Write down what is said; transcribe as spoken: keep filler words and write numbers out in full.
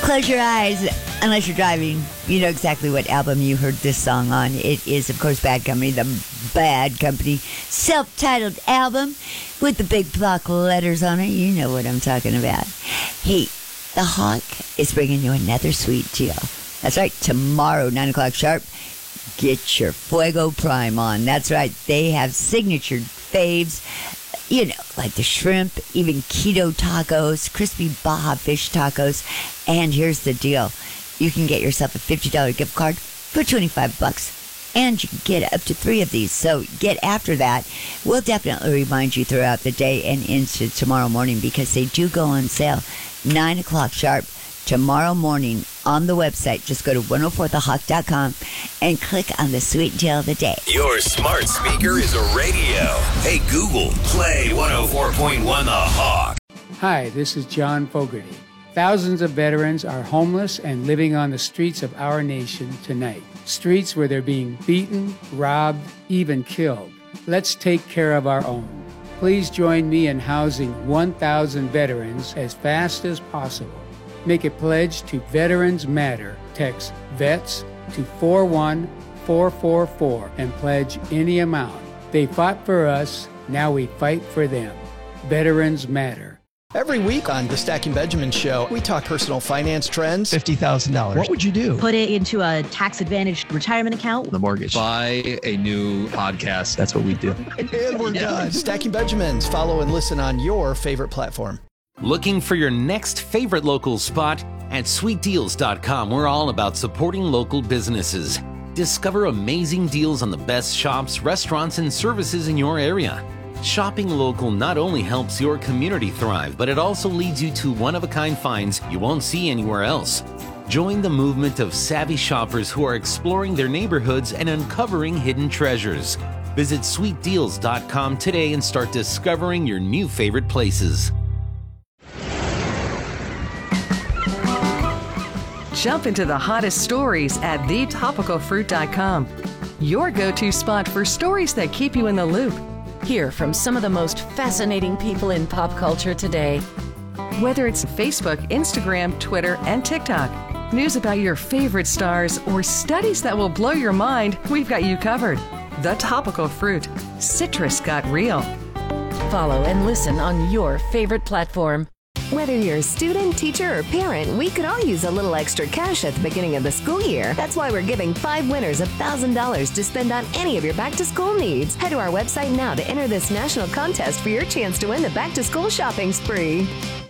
Close your eyes, unless you're driving. You know exactly what album you heard this song on. It is, of course, Bad Company, the Bad Company self-titled album with the big block letters on it. You know what I'm talking about. Hey, the Hawk is bringing you another sweet deal. That's right, tomorrow, nine o'clock sharp, get your Fuego Prime on. That's right, they have signature faves. You know, like the shrimp, even keto tacos, crispy Baja fish tacos. And here's the deal. You can get yourself a fifty dollars gift card for twenty-five bucks. And you can get up to three of these. So get after that. We'll definitely remind you throughout the day and into tomorrow morning because they do go on sale. nine o'clock sharp. Tomorrow morning on the website, just go to one oh four the hawk dot com and click on the sweet deal of the day. Your smart speaker is a radio. Hey, Google, play one oh four point one The Hawk. Hi, this is John Fogerty. Thousands of veterans are homeless and living on the streets of our nation tonight. Streets where they're being beaten, robbed, even killed. Let's take care of our own. Please join me in housing one thousand veterans as fast as possible. Make a pledge to Veterans Matter. Text VETS to four one four four four and pledge any amount. They fought for us, now we fight for them. Veterans Matter. Every week on the Stacking Benjamin Show, we talk personal finance trends. fifty thousand dollars. What would you do? Put it into a tax-advantaged retirement account. The mortgage. Buy a new podcast. That's what we do. And we're done. Stacking Benjamins. Follow and listen on your favorite platform. Looking for your next favorite local spot? At sweet deals dot com, we're all about supporting local businesses. Discover amazing deals on the best shops, restaurants, and services in your area. Shopping local not only helps your community thrive, but it also leads you to one-of-a-kind finds you won't see anywhere else. Join the movement of savvy shoppers who are exploring their neighborhoods and uncovering hidden treasures. Visit sweet deals dot com today and start discovering your new favorite places. Jump into the hottest stories at the topical fruit dot com. Your go-to spot for stories that keep you in the loop. Hear from some of the most fascinating people in pop culture today. Whether it's Facebook, Instagram, Twitter, and TikTok, news about your favorite stars, or studies that will blow your mind, we've got you covered. The Topical Fruit. Citrus got real. Follow and listen on your favorite platform. Whether you're a student, teacher, or parent, we could all use a little extra cash at the beginning of the school year. That's why we're giving five winners one thousand dollars to spend on any of your back-to-school needs. Head to our website now to enter this national contest for your chance to win the back-to-school shopping spree.